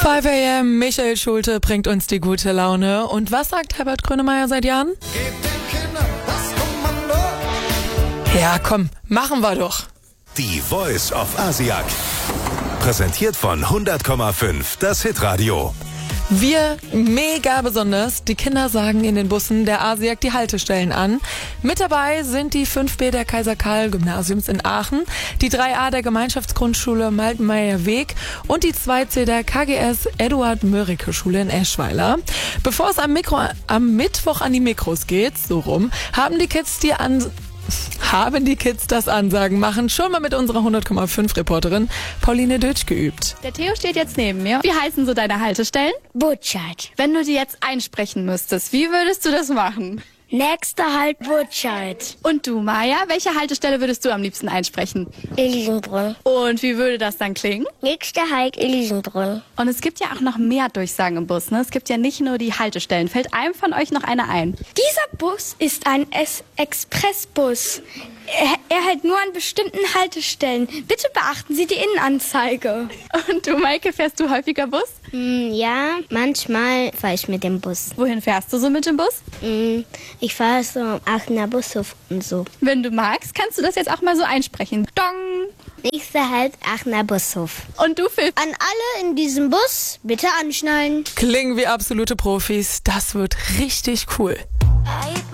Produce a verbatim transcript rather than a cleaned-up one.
fünf a m, Michael Schulte bringt uns die gute Laune. Und was sagt Herbert Grönemeyer seit Jahren? Gebt den Kindern das Kommando. Ja, komm, machen wir doch. Die Voice of Asiak. Präsentiert von hundert Komma fünf, das Hitradio. Wir mega besonders. Die Kinder sagen in den Bussen der Asiak die Haltestellen an. Mit dabei sind die fünf b der Kaiser-Karl-Gymnasiums in Aachen, die drei a der Gemeinschaftsgrundschule Maltenmeier-Weg und die zwei c der K G S Eduard-Mörike-Schule in Eschweiler. Bevor es am, Mikro, am Mittwoch an die Mikros geht, so rum, haben die Kids die an haben die Kids das Ansagen machen schon mal mit unserer hundert Komma fünf Reporterin Pauline Dötsch geübt. Der Theo steht jetzt neben mir. Wie heißen so deine Haltestellen? Butscheid. Wenn du die jetzt einsprechen müsstest, wie würdest du das machen? Nächster Halt Butscheid. Und du, Maja, welche Haltestelle würdest du am liebsten einsprechen? Elisenbrunn. Und wie würde das dann klingen? Nächster Halt Elisenbrunn. Und es gibt ja auch noch mehr Durchsagen im Bus, ne? Es gibt ja nicht nur die Haltestellen. Fällt einem von euch noch eine ein? Dieser Bus ist ein S- Expressbus. Er, er hält nur an bestimmten Haltestellen. Bitte beachten Sie die Innenanzeige. Und du, Maike, fährst du häufiger Bus? Mm, ja, manchmal fahre ich mit dem Bus. Wohin fährst du so mit dem Bus? Mm, ich fahre so am Aachener Bushof und so. Wenn du magst, kannst du das jetzt auch mal so einsprechen. Dong! Nächster Halt Aachener Bushof. Und du, Phil? An alle in diesem Bus bitte anschnallen. Klingen wie absolute Profis. Das wird richtig cool.